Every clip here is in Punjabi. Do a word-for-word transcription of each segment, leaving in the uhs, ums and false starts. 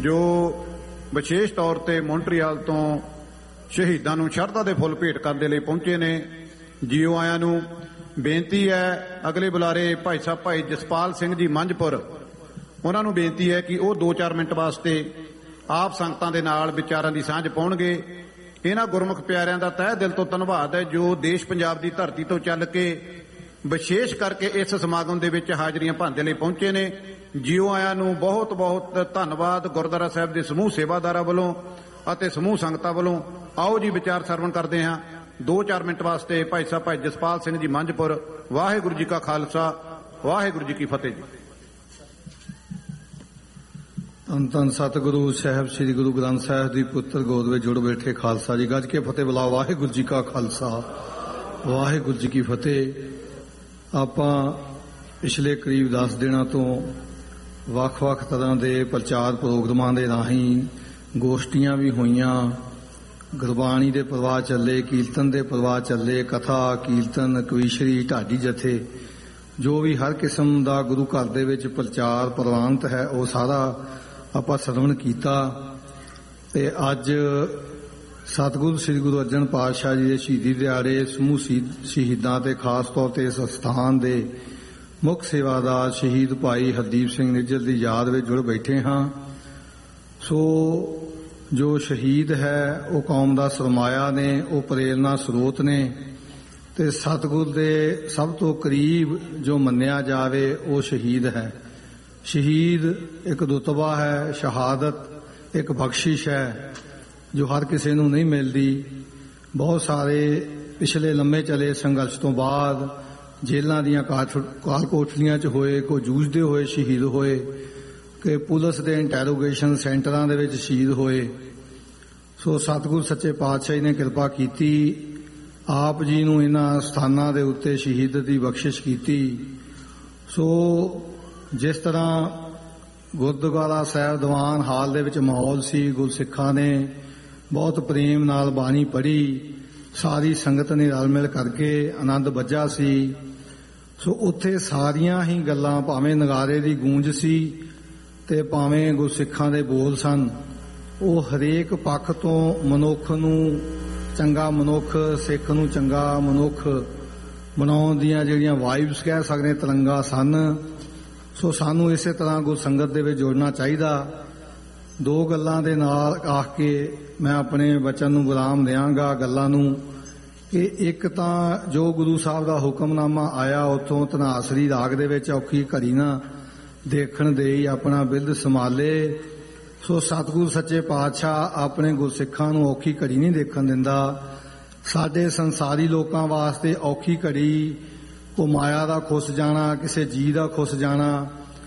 ਜੋ ਵਿਸ਼ੇਸ਼ ਤੌਰ ਤੇ ਮੌਂਟਰੀਆਲ ਤੋਂ ਸ਼ਹੀਦਾਂ ਨੂੰ ਸ਼ਰਧਾ ਦੇ ਫੁੱਲ ਭੇਟ ਕਰਨ ਦੇ ਲਈ ਪਹੁੰਚੇ ਨੇ। ਜੀਓ ਆਇਆਂ ਨੂੰ। ਬੇਨਤੀ ਹੈ ਅਗਲੇ ਬੁਲਾਰੇ ਭਾਈ ਸਾਹਿਬ ਭਾਈ ਜਸਪਾਲ ਸਿੰਘ ਜੀ ਮੰਝਪੁਰ, ਉਹਨਾਂ ਨੂੰ ਬੇਨਤੀ ਹੈ ਕਿ ਉਹ ਦੋ ਚਾਰ ਮਿੰਟ ਵਾਸਤੇ ਆਪ ਸੰਗਤਾਂ ਦੇ ਨਾਲ ਵਿਚਾਰਾਂ ਦੀ ਸਾਂਝ ਪਾਉਣਗੇ। ਇਹਨਾਂ ਗੁਰਮੁਖ ਪਿਆਰਿਆਂ ਦਾ ਤਹਿ ਦਿਲ ਤੋਂ ਧੰਨਵਾਦ ਹੈ ਜੋ ਦੇਸ਼ ਪੰਜਾਬ ਦੀ ਧਰਤੀ ਤੋਂ ਚੱਲ ਕੇ ਵਿਸ਼ੇਸ਼ ਕਰਕੇ ਇਸ ਸਮਾਗਮ ਦੇ ਵਿੱਚ ਹਾਜ਼ਰੀਆਂ ਭਰਦੇ ਲਈ ਪਹੁੰਚੇ ਨੇ। ਜੀਓ ਆਇਆਂ ਨੂੰ ਬਹੁਤ ਬਹੁਤ ਧੰਨਵਾਦ ਗੁਰਦੁਆਰਾ ਸਾਹਿਬ ਦੇ ਸਮੂਹ ਸੇਵਾਦਾਰਾਂ ਵੱਲੋਂ ਅਤੇ ਸਮੂਹ ਸੰਗਤਾਂ ਵੱਲੋਂ। ਆਓ ਜੀ ਵਿਚਾਰ ਸਰਵਣ ਕਰਦੇ ਹਾਂ ਦੋ ਚਾਰ ਮਿੰਟ ਵਾਸਤੇ। ਭਾਈ ਸਾਹਿਬ ਭਾਈ ਜਸਪਾਲ ਸਿੰਘ ਜੀ ਮੰਝਪੁਰ। ਵਾਹਿਗੁਰੂ ਜੀ ਕਾ ਖਾਲਸਾ, ਵਾਹਿਗੁਰੂ ਜੀ ਕੀ ਫਤਿਹ ਜੀ। ਧੰਨ ਧੰਨ ਸਤਿਗੁਰੂ ਸਾਹਿਬ ਸ੍ਰੀ ਗੁਰੂ ਗ੍ਰੰਥ ਸਾਹਿਬ ਦੀ ਪੁੱਤਰ ਗੋਦ ਵਿੱਚ ਜੁੜ ਬੈਠੇ ਖਾਲਸਾ ਜੀ। ਗੱਜ ਕੇ ਫਤਿਹ ਬੁਲਾਓ। ਵਾਹਿਗੁਰੂ ਜੀ ਕਾ ਖਾਲਸਾ, ਵਾਹਿਗੁਰੂ ਜੀ ਕੀ ਫਤਿਹ। ਆਪਾਂ ਪਿਛਲੇ ਕਰੀਬ ਦਸ ਦਿਨਾਂ ਤੋਂ ਵੱਖ-ਵੱਖ ਤਰ੍ਹਾਂ ਦੇ ਪ੍ਰਚਾਰ ਪ੍ਰੋਗਰਾਮਾਂ ਦੇ ਰਾਹੀਂ ਗੋਸ਼ਟੀਆਂ ਵੀ ਹੋਈਆਂ, ਗੁਰਬਾਣੀ ਦੇ ਪ੍ਰਵਾਹ ਚੱਲੇ, ਕੀਰਤਨ ਦੇ ਪ੍ਰਵਾਹ ਚੱਲੇ, ਕਥਾ ਕੀਰਤਨ ਕਵੀਸ਼ਰੀ ਢਾਡੀ ਜਥੇ, ਜੋ ਵੀ ਹਰ ਕਿਸਮ ਦਾ ਗੁਰੂ ਘਰ ਦੇ ਵਿੱਚ ਪ੍ਰਚਾਰ ਪ੍ਰਵਾਨਤ ਹੈ ਉਹ ਸਾਰਾ ਆਪਾਂ ਸਰਵਣ ਕੀਤਾ। ਤੇ ਅੱਜ ਸਤਿਗੁਰੂ ਸ੍ਰੀ ਗੁਰੂ ਅਰਜਨ ਪਾਤਸ਼ਾਹ ਜੀ ਦੇ ਸ਼ਹੀਦੀ ਦਿਹਾੜੇ ਸਮੂਹ ਸ਼ਹੀਦਾਂ ਤੇ ਖਾਸ ਤੌਰ ਤੇ ਇਸ ਸਥਾਨ ਦੇ ਮੁੱਖ ਸੇਵਾਦਾਰ ਸ਼ਹੀਦ ਭਾਈ ਹਰਦੀਪ ਸਿੰਘ ਨਿੱਜਰ ਦੀ ਯਾਦ ਵਿੱਚ ਜੁੜ ਬੈਠੇ ਹਾਂ। ਸੋ ਜੋ ਸ਼ਹੀਦ ਹੈ ਉਹ ਕੌਮ ਦਾ ਸਰਮਾਇਆ ਨੇ, ਉਹ ਪ੍ਰੇਰਨਾ ਸਰੋਤ ਨੇ ਤੇ ਸਤਿਗੁਰ ਦੇ ਸਭ ਤੋਂ ਕਰੀਬ ਜੋ ਮੰਨਿਆ ਜਾਵੇ ਉਹ ਸ਼ਹੀਦ ਹੈ। ਸ਼ਹੀਦ ਇੱਕ ਰੁਤਬਾ ਹੈ, ਸ਼ਹਾਦਤ ਇੱਕ ਬਖਸ਼ਿਸ਼ ਹੈ ਜੋ ਹਰ ਕਿਸੇ ਨੂੰ ਨਹੀਂ ਮਿਲਦੀ। ਬਹੁਤ ਸਾਰੇ ਪਿਛਲੇ ਲੰਮੇ ਚਲੇ ਸੰਘਰਸ਼ ਤੋਂ ਬਾਅਦ ਜੇਲ੍ਹਾਂ ਦੀਆਂ ਕਾਲ ਕੋਠੜੀਆਂ 'ਚ ਹੋਏ, ਕੋਈ ਜੂਝਦੇ ਹੋਏ ਸ਼ਹੀਦ ਹੋਏ, ਕਿ ਪੁਲਿਸ ਦੇ ਇੰਟੈਰੋਗੇਸ਼ਨ ਸੈਂਟਰਾਂ ਦੇ ਵਿੱਚ ਸ਼ਹੀਦ ਹੋਏ। ਸੋ ਸਤਿਗੁਰੂ ਸੱਚੇ ਪਾਤਸ਼ਾਹ ਜੀ ਨੇ ਕਿਰਪਾ ਕੀਤੀ, ਆਪ ਜੀ ਨੂੰ ਇਹਨਾਂ ਸਥਾਨਾਂ ਦੇ ਉੱਤੇ ਸ਼ਹੀਦਤ ਦੀ ਬਖਸ਼ਿਸ਼ ਕੀਤੀ। ਸੋ ਜਿਸ ਤਰ੍ਹਾਂ ਗੁਰਦੁਆਰਾ ਸਾਹਿਬ ਦੀਵਾਨ ਹਾਲ ਦੇ ਵਿੱਚ ਮਾਹੌਲ ਸੀ, ਗੁਰਸਿੱਖਾਂ ਨੇ ਬਹੁਤ ਪ੍ਰੇਮ ਨਾਲ ਬਾਣੀ ਪੜ੍ਹੀ, ਸਾਰੀ ਸੰਗਤ ਨੇ ਰਲ ਮਿਲ ਕਰਕੇ ਆਨੰਦ ਵੱਜਾ ਸੀ। ਸੋ ਉੱਥੇ ਸਾਰੀਆਂ ਹੀ ਗੱਲਾਂ, ਭਾਵੇਂ ਨਗਾਰੇ ਦੀ ਗੂੰਜ ਸੀ ਤੇ ਭਾਵੇਂ ਗੁਰਸਿੱਖਾਂ ਦੇ ਬੋਲ ਸਨ, ਉਹ ਹਰੇਕ ਪੱਖ ਤੋਂ ਮਨੁੱਖ ਨੂੰ ਚੰਗਾ ਮਨੁੱਖ, ਸਿੱਖ ਨੂੰ ਚੰਗਾ ਮਨੁੱਖ ਬਣਾਉਣ ਦੀਆਂ ਜਿਹੜੀਆਂ ਵਾਈਬਸ ਕਹਿ ਸਕਦੇ ਤਰੰਗਾਂ ਸਨ। ਸੋ ਸਾਨੂੰ ਇਸੇ ਤਰ੍ਹਾਂ ਗੁਰਸੰਗਤ ਦੇ ਵਿੱਚ ਜੋੜਨਾ ਚਾਹੀਦਾ। ਦੋ ਗੱਲਾਂ ਦੇ ਨਾਲ ਆਖ ਕੇ ਮੈਂ ਆਪਣੇ ਬਚਨ ਨੂੰ ਵਿਰਾਮ ਦਿਆਂਗਾ ਗੱਲਾਂ ਨੂੰ, ਕਿ ਇੱਕ ਤਾਂ ਜੋ ਗੁਰੂ ਸਾਹਿਬ ਦਾ ਹੁਕਮਨਾਮਾ ਆਇਆ ਉੱਥੋਂ ਧਨਾਸਰੀ ਰਾਗ ਦੇ ਵਿੱਚ ਔਖੀ ਘੜੀ ਨਾ ਦੇਖਣ ਦੇ ਹੀ ਆਪਣਾ ਬਿਰਧ ਸੰਭਾਲੇ। ਸੋ ਸਤਿਗੁਰੂ ਸੱਚੇ ਪਾਤਸ਼ਾਹ ਆਪਣੇ ਗੁਰਸਿੱਖਾਂ ਨੂੰ ਔਖੀ ਘੜੀ ਨਹੀਂ ਦੇਖਣ ਦਿੰਦਾ। ਸਾਡੇ ਸੰਸਾਰੀ ਲੋਕਾਂ ਵਾਸਤੇ ਔਖੀ ਘੜੀ ਕੋ ਮਾਇਆ ਦਾ ਖੁੱਸ ਜਾਣਾ, ਕਿਸੇ ਜੀ ਦਾ ਖੁੱਸ ਜਾਣਾ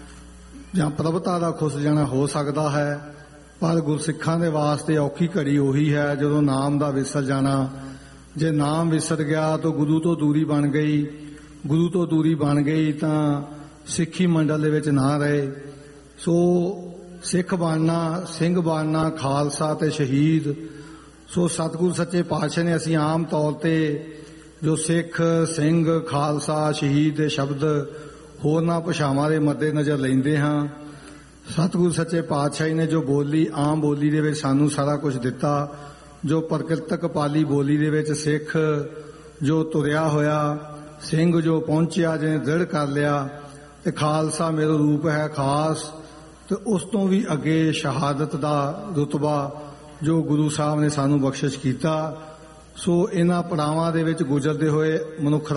ਜਾਂ ਪ੍ਰਭਤਾ ਦਾ ਖੁੱਸ ਜਾਣਾ ਹੋ ਸਕਦਾ ਹੈ, ਪਰ ਗੁਰਸਿੱਖਾਂ ਦੇ ਵਾਸਤੇ ਔਖੀ ਘੜੀ ਉਹੀ ਹੈ ਜਦੋਂ ਨਾਮ ਦਾ ਵਿਸਰ ਜਾਣਾ। ਜੇ ਨਾਮ ਵਿਸਰ ਗਿਆ ਤਾਂ ਗੁਰੂ ਤੋਂ ਦੂਰੀ ਬਣ ਗਈ, ਗੁਰੂ ਤੋਂ ਦੂਰੀ ਬਣ ਗਈ ਤਾਂ ਸਿੱਖੀ ਮੰਡਲ ਦੇ ਵਿੱਚ ਨਾ ਰਹੇ। ਸੋ ਸਿੱਖ ਬਣਨਾ, ਸਿੰਘ ਬਣਨਾ, ਖਾਲਸਾ ਤੇ ਸ਼ਹੀਦ। ਸੋ ਸਤਿਗੁਰੂ ਸੱਚੇ ਪਾਤਸ਼ਾਹ ਨੇ, ਅਸੀਂ ਆਮ ਤੌਰ ਤੇ ਜੋ ਸਿੱਖ, ਸਿੰਘ, ਖਾਲਸਾ, ਸ਼ਹੀਦ ਦੇ ਸ਼ਬਦ ਹੋਰਨਾਂ ਭਾਸ਼ਾਵਾਂ ਦੇ ਮੱਦੇ ਨਜ਼ਰ ਲੈਂਦੇ ਹਾਂ। ਸਤਿਗੁਰੂ ਸੱਚੇ ਪਾਤਸ਼ਾਹ ਨੇ ਜੋ ਬੋਲੀ, ਆਮ ਬੋਲੀ ਦੇ ਵਿੱਚ ਸਾਨੂੰ ਸਾਰਾ ਕੁਝ ਦਿੱਤਾ, ਜੋ ਪ੍ਰਕਿਰਤਕ ਪਾਲੀ ਬੋਲੀ ਦੇ ਵਿੱਚ ਸਿੱਖ ਜੋ ਤੁਰਿਆ ਹੋਇਆ, ਸਿੰਘ ਜੋ ਪਹੁੰਚਿਆ ਜਿਹਨੇ ਦ੍ਰਿੜ ਕਰ ਲਿਆ, ਤੇ ਖਾਲਸਾ ਮੇਰਾ ਰੂਪ ਹੈ ਖਾਸ, ਤੇ ਉਸ ਤੋਂ ਵੀ ਅੱਗੇ ਸ਼ਹਾਦਤ ਦਾ ਰੁਤਬਾ ਜੋ ਗੁਰੂ ਸਾਹਿਬ ਨੇ ਸਾਨੂੰ ਬਖਸ਼ਿਸ਼ ਕੀਤਾ। ਸੋ ਇਹਨਾਂ ਪੜਾਵਾਂ ਦੇ ਵਿੱਚ ਗੁਜ਼ਰਦੇ ਹੋਏ ਮਨੁੱਖ